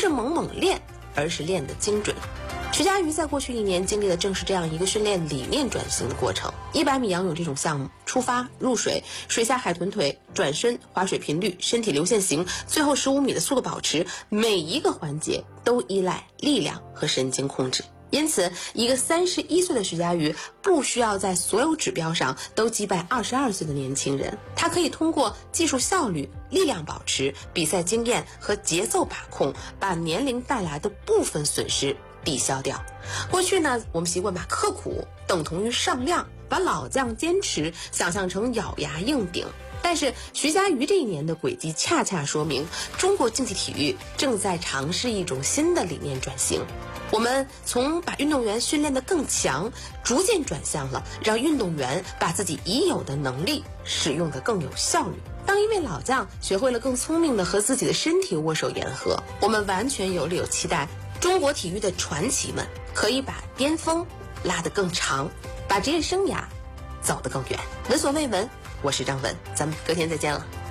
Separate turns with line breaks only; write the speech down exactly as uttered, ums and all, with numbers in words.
是猛猛练，而是练得精准。徐嘉余在过去一年经历的正是这样一个训练理念转型的过程。一百米仰泳这种项目，出发、入水、水下海豚腿、转身、划水频率、身体流线型，最后十五米的速度保持，每一个环节都依赖力量和神经控制。因此，一个三十一岁的徐嘉余不需要在所有指标上都击败二十二岁的年轻人，他可以通过技术效率、力量保持、比赛经验和节奏把控，把年龄带来的部分损失抵消掉。过去呢，我们习惯把刻苦等同于上量，把老将坚持想象成咬牙硬顶。但是徐嘉余这一年的轨迹恰恰说明，中国竞技体育正在尝试一种新的理念转型。我们从把运动员训练得更强，逐渐转向了让运动员把自己已有的能力使用得更有效率。当一位老将学会了更聪明地和自己的身体握手言和，我们完全有理由期待中国体育的传奇们可以把巅峰拉得更长，把职业生涯走得更远。闻所未闻，我是张文，咱们隔天再见了。